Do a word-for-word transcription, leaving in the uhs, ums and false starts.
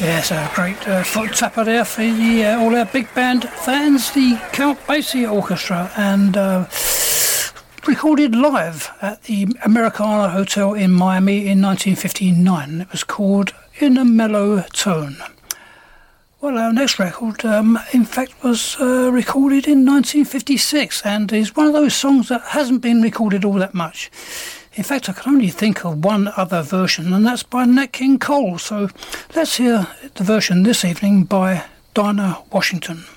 Yes, a great uh, foot tapper there for the, uh, all our big band fans, the Count Basie Orchestra, and uh, recorded live at the Americana Hotel in Miami in nineteen fifty-nine. It was called In a Mellow Tone. Well, our next record, um, in fact, was uh, recorded in nineteen fifty-six, and is one of those songs that hasn't been recorded all that much. In fact, I can only think of one other version, and that's by Nat King Cole. So let's hear the version this evening by Dinah Washington.